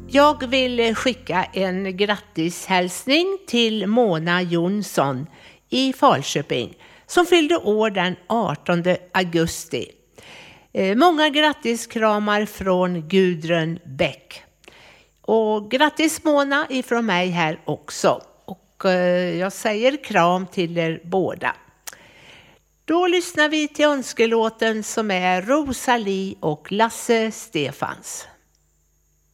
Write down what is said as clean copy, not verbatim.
Jag vill skicka en grattishälsning till Mona Jonsson i Falköping som fyllde år den 18 augusti. Många grattiskramar från Gudrun Bäck. Och grattis Mona ifrån mig här också. Och jag säger kram till er båda. Då lyssnar vi till önskelåten som är Rosalie och Lasse Stefans.